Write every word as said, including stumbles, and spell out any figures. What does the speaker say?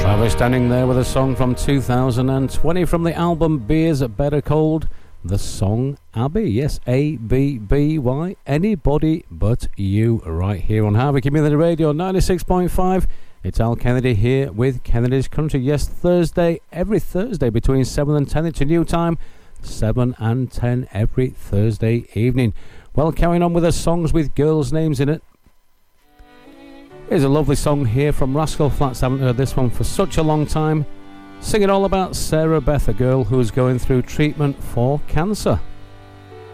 Well, we're standing there with a song from two thousand twenty from the album Beers Better Cold, the song Abby. Yes, A B B Y, Anybody But You, right here on Harvey Community Radio ninety-six point five. It's Al Kennedy here with Kennedy's Country. Yes, Thursday, every Thursday between seven and ten. It's a new time, seven and ten every Thursday evening. Well, carrying on with the songs with girls' names in it. Here's a lovely song here from Rascal Flatts. Haven't heard this one for such a long time. Singing all about Sarah Beth, a girl who's going through treatment for cancer.